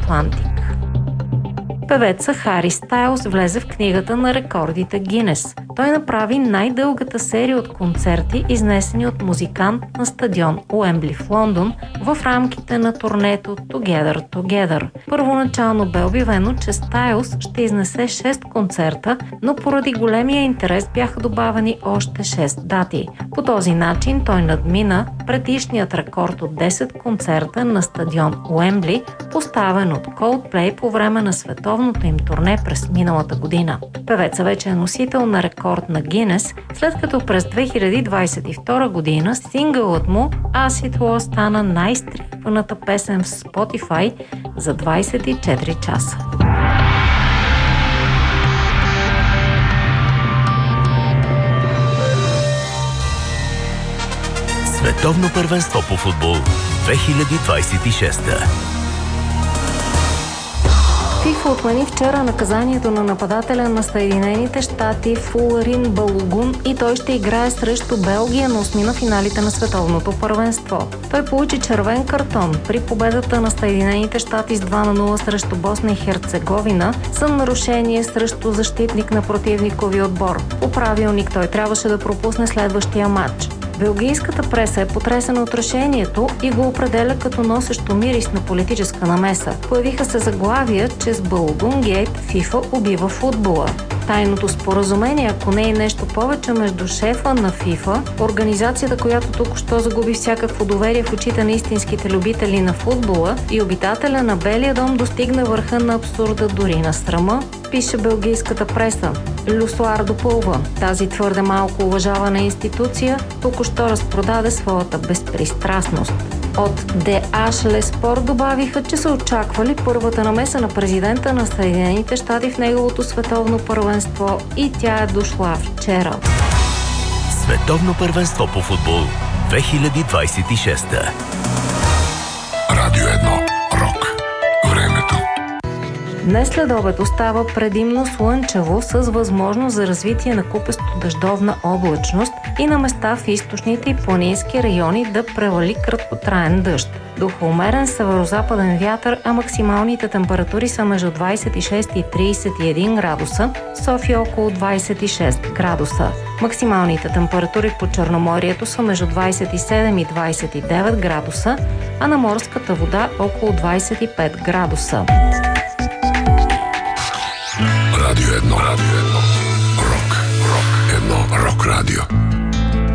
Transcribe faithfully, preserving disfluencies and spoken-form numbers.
Атлантик. Певеца Хари Стайлс влезе в книгата на рекордите Гинес. Той направи най-дългата серия от концерти, изнесени от музикант на стадион Уембли в Лондон в рамките на турнето Together Together. Първоначално бе обявено, че Стайлс ще изнесе шест концерта, но поради големия интерес бяха добавени още шест дати. По този начин той надмина предишният рекорд от десет концерта на стадион Уембли, поставен от Coldplay по време на световното им турне през миналата година. Певеца вече е носител на рекорд на Гинес, след като през две хиляди двадесет и втора година сингълът му As It Was стана най-стрипваната песен в Spotify за двадесет и четири часа. Световно първенство по футбол две хиляди двадесет и шеста. ФИФА отмени вчера наказанието на нападателя на Съединените щати Фуларин Балогун и той ще играе срещу Белгия на осми на финалите на световното първенство. Той получи червен картон при победата на Съединените щати с два на нула срещу Босна и Херцеговина за нарушение срещу защитник на противникови отбор. По правилник той трябваше да пропусне следващия матч. Белгийската преса е потресена от решението и го определя като носещо мирис на политическа намеса. Появиха се заглавия, че с Балогунгейт ФИФА убива футбола. Тайното споразумение, ако не е нещо повече, между шефа на ФИФА, организацията, която току-що загуби всякакво доверие в очите на истинските любители на футбола, и обитателя на Белия дом достигна върха на абсурда, дори на срама, пише белгийската преса. Люсуар допълва: тази твърде малко уважавана институция току-що разпродаде своята безпристрастност. От Де Ашле Спорт добавиха, че са очаквали първата намеса на президента на Съединените щати в неговото световно първенство и тя е дошла вчера. Световно първенство по футбол две хиляди двадесет и шеста. Радио едно. Рок. Времето. Днес след обед остава предимно слънчево с възможност за развитие на купесто дъждовна облачност и на места в източните и планински райони да превали краткотраен дъжд. Духа умерен северо-западен вятър, а максималните температури са между двадесет и шест и тридесет и един градуса, София около двадесет и шест градуса. Максималните температури по Черноморието са между двадесет и седем и двадесет и девет градуса, а на морската вода около двадесет и пет градуса. Радио едно. Радио едно. Рок. Рок. Едно. Рок радио.